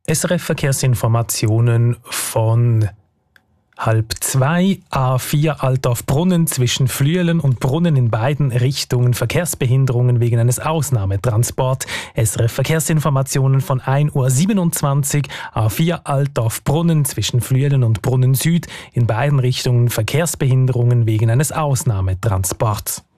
SRF Verkehrsinformationen von 1:30. A4 Altdorf-Brunnen zwischen Flüelen und Brunnen in beiden Richtungen Verkehrsbehinderungen wegen eines Ausnahmetransports. SRF Verkehrsinformationen von 1:27 Uhr. A4 Altdorf-Brunnen zwischen Flüelen und Brunnen Süd in beiden Richtungen Verkehrsbehinderungen wegen eines Ausnahmetransports.